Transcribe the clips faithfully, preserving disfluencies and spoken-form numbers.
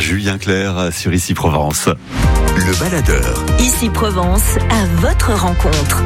Julien Clerc sur Ici Provence. Le baladeur. Ici Provence, à votre rencontre.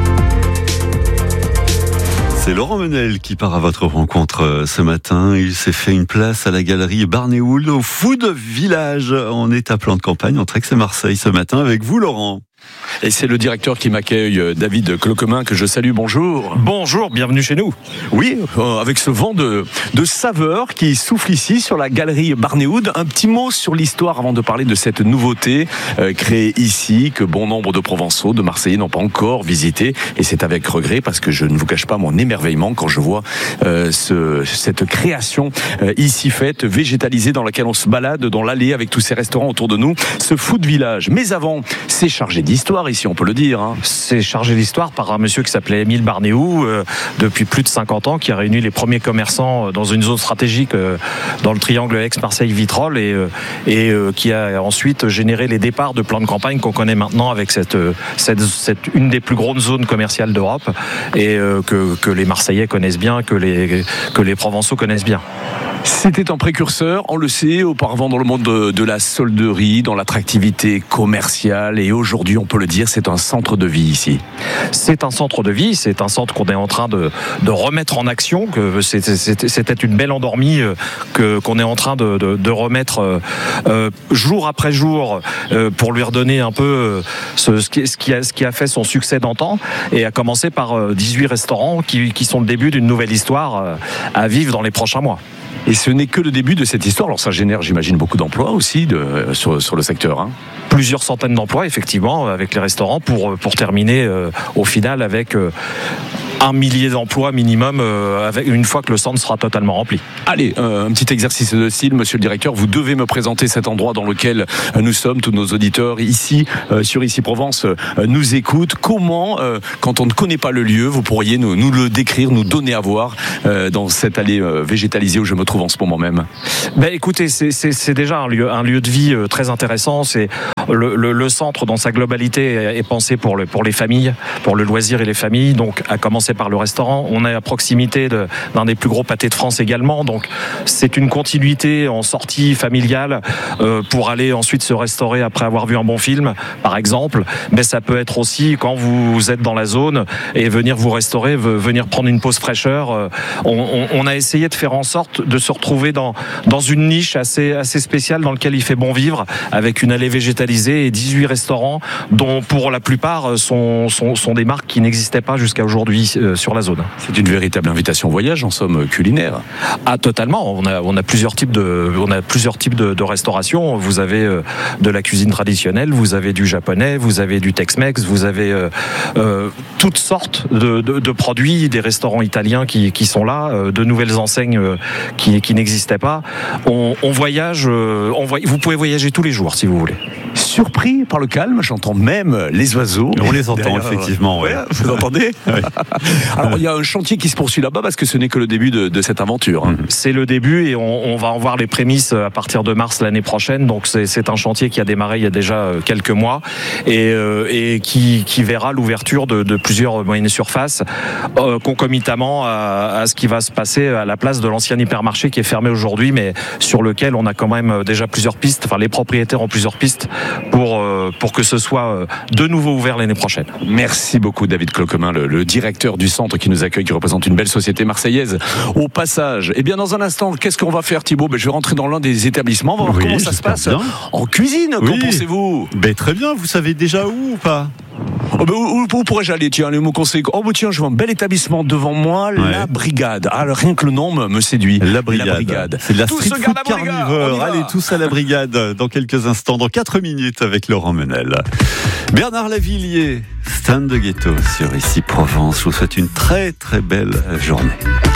C'est Laurent Menel qui part à votre rencontre ce matin. Il s'est fait une place à la galerie Barnéoul au Food Village. On est à plan de campagne entre Aix et Marseille ce matin avec vous, Laurent. Et c'est le directeur qui m'accueille, David Cloquemin, que je salue. Bonjour. Bonjour, bienvenue chez nous. Oui, euh, avec ce vent de, de saveur qui souffle ici sur la galerie Barnéoul. Un petit mot sur l'histoire avant de parler de cette nouveauté euh, créée ici, que bon nombre de Provençaux, de Marseillais n'ont pas encore visité. Et c'est avec regret, parce que je ne vous cache pas mon émerveillement quand je vois euh, ce, cette création euh, ici faite, végétalisée, dans laquelle on se balade dans l'allée avec tous ces restaurants autour de nous. Ce food village. Mais avant, c'est chargé d'histoire ici, on peut le dire. Hein. C'est chargé d'histoire par un monsieur qui s'appelait Émile Barnéoul, euh, depuis plus de cinquante ans, qui a réuni les premiers commerçants dans une zone stratégique euh, dans le triangle Aix-Marseille-Vitrolles et, euh, et euh, qui a ensuite généré les départs de plans de campagne qu'on connaît maintenant avec cette, cette, cette une des plus grandes zones commerciales d'Europe et euh, que, que les Marseillais connaissent bien, que les, que les Provençaux connaissent bien. C'était un précurseur, on le sait, auparavant dans le monde de, de la solderie, dans l'attractivité commerciale, et aujourd'hui, on peut le dire, c'est un centre de vie ici. C'est un centre de vie, c'est un centre qu'on est en train de, de remettre en action, que c'était, c'était une belle endormie que, qu'on est en train de, de, de remettre euh, jour après jour euh, pour lui redonner un peu ce, ce, qui, ce, qui a, ce qui a fait son succès d'antan, et à commencer par dix-huit restaurants qui, qui sont le début d'une nouvelle histoire à vivre dans les prochains mois. Et ce n'est que le début de cette histoire. Alors ça génère, j'imagine, beaucoup d'emplois aussi de, sur, sur le secteur. Hein. Plusieurs centaines d'emplois, effectivement, avec les restaurants, pour, pour terminer euh, au final avec euh, un millier d'emplois minimum euh, avec, une fois que le centre sera totalement rempli. Allez, euh, un petit exercice de style, monsieur le directeur. Vous devez me présenter cet endroit dans lequel nous sommes. Tous nos auditeurs ici, euh, sur Ici Provence, euh, nous écoutent. Comment, euh, quand on ne connaît pas le lieu, vous pourriez nous, nous le décrire, nous donner à voir euh, dans cette allée euh, végétalisée où je me trouve en ce moment même? Ben, écoutez, c'est, c'est, c'est déjà un lieu, un lieu de vie euh, très intéressant. C'est le, le, le centre dans sa globalité est, est pensé pour, le, pour les familles, pour le loisir et les familles. Donc, à commencer par le restaurant. On est à proximité de, d'un des plus gros pâtés de France également. Donc, c'est une continuité en sortie familiale euh, pour aller ensuite se restaurer après avoir vu un bon film, par exemple. Mais ça peut être aussi quand vous êtes dans la zone et venir vous restaurer, venir prendre une pause fraîcheur. Euh, on, on, on a essayé de faire en sorte de se retrouver dans, dans une niche assez, assez spéciale dans laquelle il fait bon vivre, avec une allée végétalisée et dix-huit restaurants dont pour la plupart sont, sont, sont des marques qui n'existaient pas jusqu'à aujourd'hui euh, sur la zone. C'est une véritable invitation voyage, en somme, culinaire. Ah, totalement. On a, on a plusieurs types de, on a plusieurs types de, de restauration. Vous avez euh, de la cuisine traditionnelle, vous avez du japonais, vous avez du Tex-Mex, vous avez euh, euh, toutes sortes de, de, de produits, des restaurants italiens qui, qui sont là, euh, de nouvelles enseignes euh, qui, qui n'existaient pas. On, on voyage, euh, on voy... vous pouvez voyager tous les jours si vous voulez. Surpris par le calme, j'entends même les oiseaux. On les entend derrière, effectivement. Ouais. Ouais, vous entendez? Ouais. Alors il y a un chantier qui se poursuit là-bas parce que ce n'est que le début de, de cette aventure. Hein. C'est le début et on, on va en voir les prémices à partir de mars l'année prochaine. Donc c'est, c'est un chantier qui a démarré il y a déjà quelques mois et, euh, et qui, qui verra l'ouverture de, de plusieurs moyennes surfaces euh, concomitamment à, à ce qui va se passer à la place de l'ancien hypermarché qui est fermé aujourd'hui, mais sur lequel on a quand même déjà plusieurs pistes. Enfin, les propriétaires ont plusieurs pistes pour, euh, pour que ce soit de nouveau ouvert l'année prochaine. Merci beaucoup David Cloquemin, le, le directeur du centre qui nous accueille, qui représente une belle société marseillaise. Au passage, eh bien dans un instant, qu'est-ce qu'on va faire, Thibaut? Ben, je vais rentrer dans l'un des établissements, on va voir oui, comment ça se passe bien. En cuisine. Oui. Qu'en pensez-vous? Ben, très bien, vous savez déjà où ou pas? Oh ben, où, où pourrais-je aller? Tiens, les mots conseils. Oh ben tiens, je vois un bel établissement devant moi, ouais. La Brigade. Ah, rien que le nom me, me séduit. La Brigade. La Brigade. C'est de la tous street food carnivore. Allez, tous à la Brigade dans quelques instants, dans quatre minutes avec Laurent Menel. Bernard Lavilliers, Stand de Ghetto sur Ici Provence. Je vous souhaite une très très belle journée.